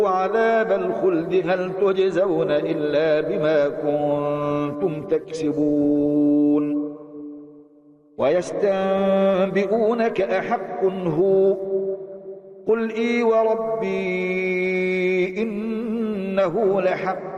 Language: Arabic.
عذاب الخلد هل تجزون إلا بما كنتم تكسبون ويستنبئونك أحق هو قل إي وربي إنه لحق